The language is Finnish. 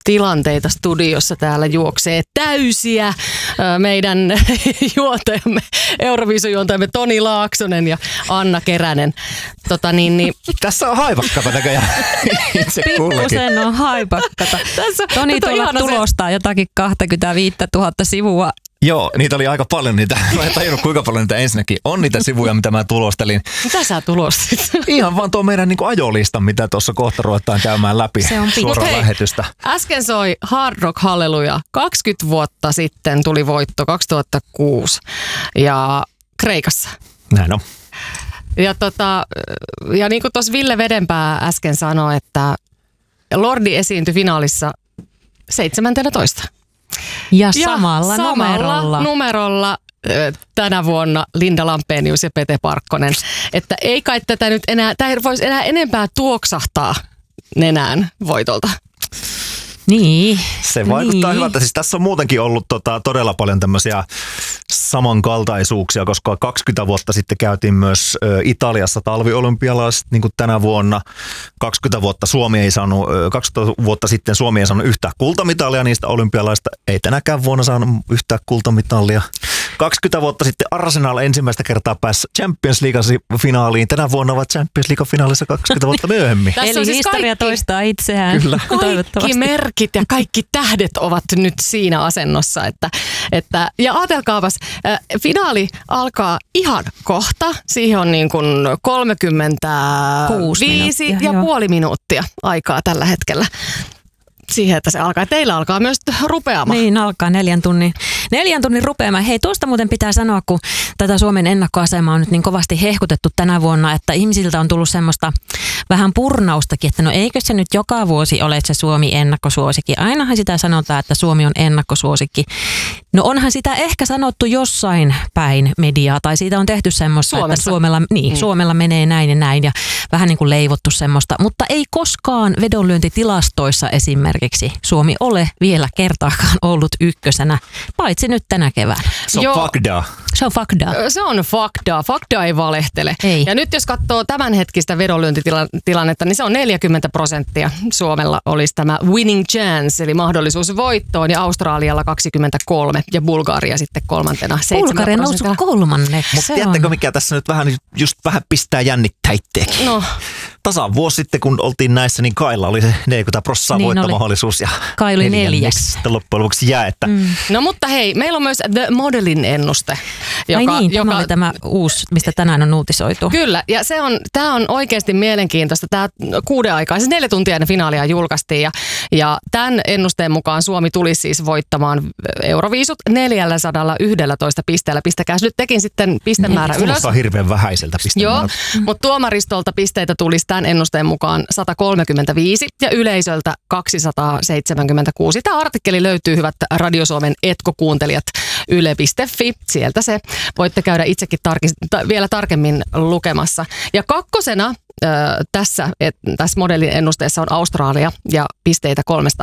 tilanteita studiossa. Täällä juoksee täysiä meidän juontajamme, Euroviisujuontajamme Toni Laaksonen ja Anna Keränen. Tässä on haipakkata näköjään itse kullakin. Pikkusen on haipakkata. Toni tuolla tulostaa jotakin 25 000 sivua. Joo, niitä oli aika paljon niitä. Mä en tajunnut kuinka paljon niitä ensinnäkin on niitä sivuja, mitä mä tulostelin. Mitä sä tulostit? Ihan vaan tuo meidän ajolistan, mitä tuossa kohta ruvetaan käymään läpi suoraan lähetystä. Äsken soi Hard Rock Halleluja. 20 vuotta sitten tuli voitto 2006 ja Kreikassa. Näin on. Ja niin kuin tuossa Ville Vedenpää äsken sanoi, että Lordi esiintyi finaalissa 17. Ja samalla numerolla tänä vuonna Linda Lampenius ja Pete Parkkonen. Että ei kai tätä nyt enää, tämä ei voisi enää enempää tuoksahtaa nenään voitolta. Niin. Se vaikuttaa hyvältä. Siis tässä on muutenkin ollut todella paljon tämmöisiä samankaltaisuuksia, koska 20 vuotta sitten käytiin myös Italiassa talviolympialaiset, niin kuin tänä vuonna. 20 vuotta sitten Suomi ei saanut yhtään kultamitalia niistä olympialaista. Ei tänäkään vuonna saanut yhtään kultamitalia. 20 vuotta sitten Arsenal ensimmäistä kertaa pääsi Champions League-finaaliin. Tänä vuonna ovat Champions League-finaalissa 20 vuotta myöhemmin. Eli siis historia toistaa itseään. Kyllä. Kaikki merkit ja kaikki tähdet ovat nyt siinä asennossa. Ja ajatelkaapas, finaali alkaa ihan kohta. Siihen on niin kuin 35,5 minuuttia aikaa tällä hetkellä. Siihen, että se alkaa. Teillä alkaa myös rupeamaan. Niin, alkaa 4 tunnin rupeamaan. Hei, tuosta muuten pitää sanoa, kun tätä Suomen ennakkoasemaa on nyt niin kovasti hehkutettu tänä vuonna, että ihmisiltä on tullut semmoista vähän purnaustakin, että no eikö se nyt joka vuosi ole se Suomi ennakkosuosikki. Ainahan sitä sanotaan, että Suomi on ennakkosuosikki. No onhan sitä ehkä sanottu jossain päin mediaa, tai siitä on tehty semmoista, että Suomella menee näin ja näin, ja vähän niin kuin leivottu semmoista, mutta ei koskaan vedonlyöntitilastoissa esimerkiksi Suomi ole vielä kertaakaan ollut ykkösenä, paitsi nyt tänä keväänä. Se on faktaa. Se on faktaa. Se on faktaa. Faktaa ei valehtele. Ei. Ja nyt jos katsoo tämänhetkistä vedonlyöntitilannetta, niin se on 40%. Suomella olisi tämä winning chance, eli mahdollisuus voittoon, ja Australialla 23, ja Bulgaria sitten kolmantena 7%. Bulgaria noussut kolmanneksi. Mutta tiedättekö, mikä tässä nyt vähän pistää jännittäitteeksi? No. Tasan vuosi sitten, kun oltiin näissä, niin Kailla oli se 40% voittomahdollisuus. Ja Kai oli 4. Sitten loppujen lopuksi jaetta. No mutta hei, meillä on myös The Modelin ennuste. Tämä oli tämä uusi, mistä tänään on uutisoitu. Kyllä, ja tämä on oikeasti mielenkiintoista. Tämä 6 aikaa, siis 4 tuntia ennen finaalia julkaistiin. Ja tämän ennusteen mukaan Suomi tuli siis voittamaan Euroviisut 411 pisteellä. Pistäkääs nyt tekin sitten pistemäärä ylös. Kuulostaa hirveän vähäiseltä pistemäärä. Joo, mutta tuomaristolta pisteitä tulisi tämän ennusteen mukaan 135 ja yleisöltä 276. Tämä artikkeli löytyy, hyvät Radio Suomen etkokuuntelijat, yle.fi. Sieltä se voitte käydä itsekin vielä tarkemmin lukemassa. Ja kakkosena tässä modelin ennusteessa on Australia ja pisteitä